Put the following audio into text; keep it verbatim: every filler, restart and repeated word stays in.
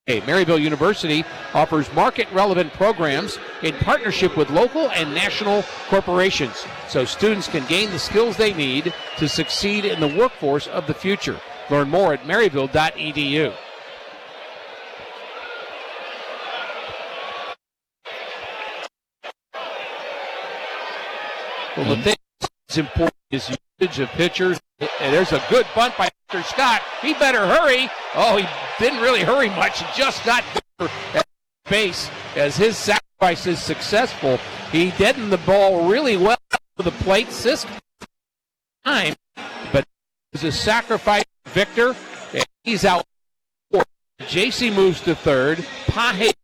Maryville University offers market-relevant programs in partnership with local and national corporations, so students can gain the skills they need to succeed in the workforce of the future. Learn more at maryville dot e d u. Well, the thing that's important is usage of pitchers. And there's a good bunt by Mister Scott. He better hurry. Oh, he didn't really hurry much. He just got at base as his sacrifice is successful. He deadened the ball really well to the plate. Sisk time, but it was a sacrifice for Victor. And he's out. J C moves to third. Pahe